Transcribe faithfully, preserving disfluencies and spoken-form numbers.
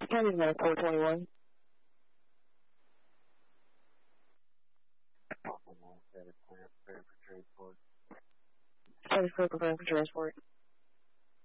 County's number four twenty-one. Status clear, preparing for transport. Status clear, preparing for transport.